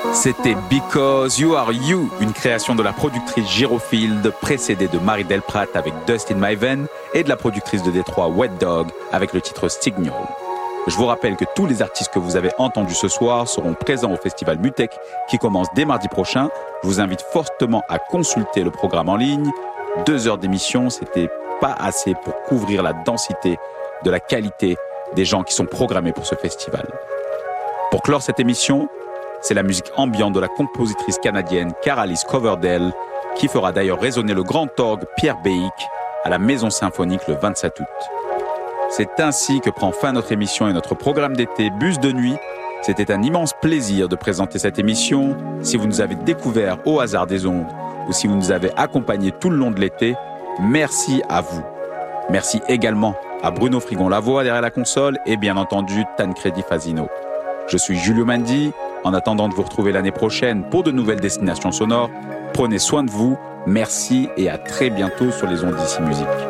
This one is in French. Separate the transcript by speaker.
Speaker 1: C'était Because You Are You, une création de la productrice Girofield, précédée de Marie Delprat avec Dust in My Vein et de la productrice de Détroit Wet Dog avec le titre Signal. Je vous rappelle que tous les artistes que vous avez entendus ce soir seront présents au festival Mutech qui commence dès mardi prochain. Je vous invite fortement à consulter le programme en ligne. 2 heures d'émission, c'était pas assez pour couvrir la densité de la qualité des gens qui sont programmés pour ce festival. Pour clore cette émission, c'est la musique ambiante de la compositrice canadienne Caralis Coverdale qui fera d'ailleurs résonner le grand orgue Pierre Béic à la Maison Symphonique le 27 août. C'est ainsi que prend fin notre émission et notre programme d'été Bus de nuit. C'était un immense plaisir de présenter cette émission. Si vous nous avez découverts au hasard des ondes ou si vous nous avez accompagnés tout le long de l'été, merci à vous. Merci également à Bruno Frigon-Lavoie derrière la console et bien entendu Tancredi Fasino. Je suis Julio Mandi. En attendant de vous retrouver l'année prochaine pour de nouvelles destinations sonores, prenez soin de vous, merci et à très bientôt sur les ondes d'ici musique.